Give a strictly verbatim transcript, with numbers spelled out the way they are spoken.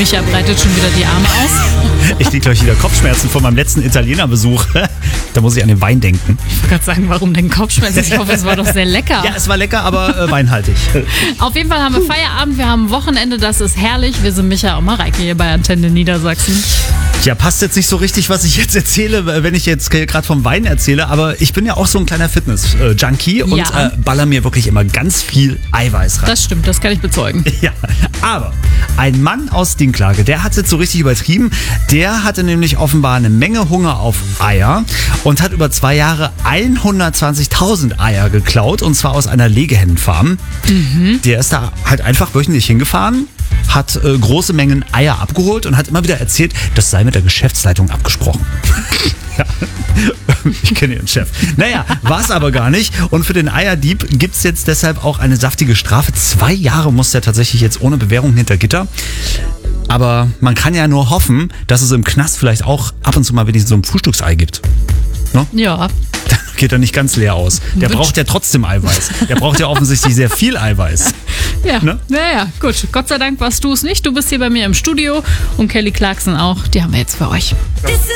Micha breitet schon wieder die Arme aus. Ich krieg gleich wieder Kopfschmerzen von meinem letzten Italienerbesuch. Da muss ich an den Wein denken. Ich wollte gerade sagen, warum denn Kopfschmerzen? Ich hoffe, es war doch sehr lecker. Ja, es war lecker, aber äh, weinhaltig. Auf jeden Fall haben wir Feierabend, wir haben Wochenende, das ist herrlich. Wir sind Micha und Mareike hier bei Antenne Niedersachsen. Ja, passt jetzt nicht so richtig, was ich jetzt erzähle, wenn ich jetzt gerade vom Wein erzähle, aber ich bin ja auch so ein kleiner Fitness-Junkie und Ja. äh, baller mir wirklich immer ganz viel Eiweiß rein. Das stimmt, das kann ich bezeugen. Ja, aber ein Mann aus Dinklage, der hat es jetzt so richtig übertrieben. Der hatte nämlich offenbar eine Menge Hunger auf Eier und hat über zwei Jahre hundertzwanzigtausend Eier geklaut, und zwar aus einer Legehennenfarm. Mhm. Der ist da halt einfach wöchentlich hingefahren, hat äh, große Mengen Eier abgeholt und hat immer wieder erzählt, das sei mit der Geschäftsleitung abgesprochen. Ja. Ich kenne Ihren Chef. Naja, war es aber gar nicht. Und für den Eierdieb gibt es jetzt deshalb auch eine saftige Strafe. Zwei Jahre muss der tatsächlich jetzt ohne Bewährung hinter Gitter. Aber man kann ja nur hoffen, dass es im Knast vielleicht auch ab und zu mal wenigstens so ein Frühstücksei gibt. No? Ja. Dann geht er nicht ganz leer aus. Der braucht ja trotzdem Eiweiß. Der braucht ja offensichtlich sehr viel Eiweiß. Ja, Ne? naja, gut. Gott sei Dank warst du es nicht. Du bist hier bei mir im Studio und Kelly Clarkson auch. Die haben wir jetzt für euch.